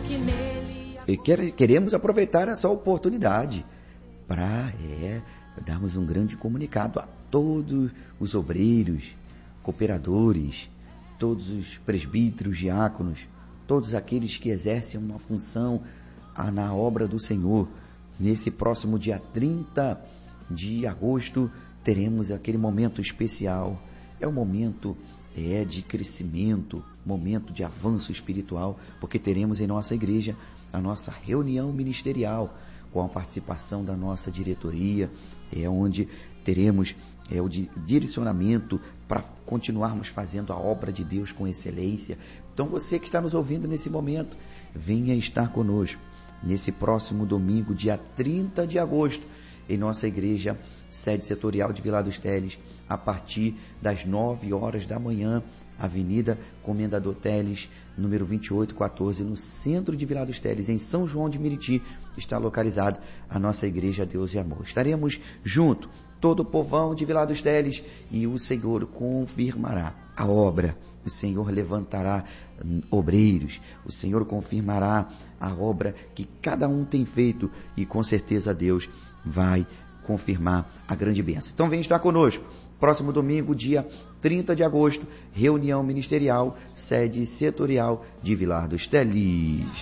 E queremos aproveitar essa oportunidade para darmos um grande comunicado a todos os obreiros, cooperadores, todos os presbíteros, diáconos, todos aqueles que exercem uma função na obra do Senhor. Nesse próximo dia 30 de agosto, teremos aquele momento especial. É um momento de crescimento, momento de avanço espiritual, porque teremos em nossa igreja a nossa reunião ministerial, com a participação da nossa diretoria, onde teremos o direcionamento para continuarmos fazendo a obra de Deus com excelência. Então você que está nos ouvindo nesse momento, venha estar conosco nesse próximo domingo, dia 30 de agosto, em nossa igreja, sede setorial de Vilar dos Teles, a partir das 9 horas da manhã, Avenida Comendador Teles, número 2814, no centro de Vilar dos Teles, em São João de Meriti, está localizada a nossa igreja Deus e Amor. Estaremos juntos, todo o povão de Vilar dos Teles, e o Senhor confirmará a obra. O Senhor levantará obreiros, o Senhor confirmará a obra que cada um tem feito, e com certeza Deus vai confirmar a grande bênção. Então vem estar conosco. Próximo domingo, dia 30 de agosto, reunião ministerial, sede setorial de Vilar dos Teles.